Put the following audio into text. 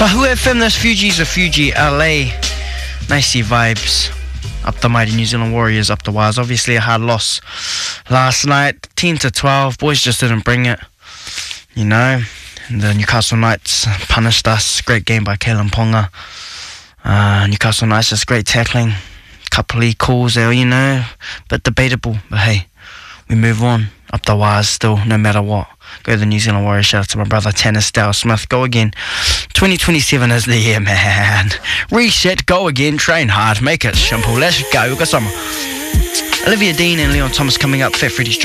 Wahoo FM, this Fuji's a Fuji LA. Nicey vibes. Up the mighty New Zealand Warriors, up the wires. Obviously a hard loss last night, 10-12. Boys just didn't bring it, you know. The Newcastle Knights punished us. Great game by Kalen Ponga. Newcastle Knights, just great tackling. Couple of calls there, you know, but debatable. But hey, we move on. Up the wires still, no matter what. Go to the New Zealand Warriors. Shout out to my brother Tanner Stout Smith. Go again. 2027 is the year, man. Reset, go again, train hard, make it simple. Let's go. We've got some Olivia Dean and Leon Thomas coming up. Fat Freddy's